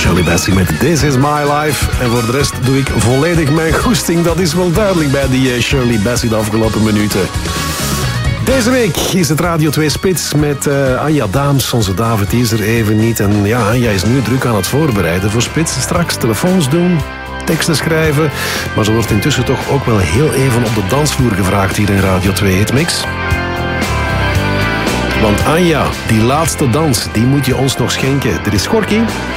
Shirley Bassey met This Is My Life. En voor de rest doe ik volledig mijn goesting. Dat is wel duidelijk bij die Shirley Bassey de afgelopen minuten. Deze week is het Radio 2 Spits met Anja Daams. Onze David is er even niet. En ja, Anja is nu druk aan het voorbereiden voor Spits. Straks telefoons doen, teksten schrijven. Maar ze wordt intussen toch ook wel heel even op de dansvloer gevraagd hier in Radio 2 Hitmix. Want Anja, die laatste dans, die moet je ons nog schenken. Dit is Gorky.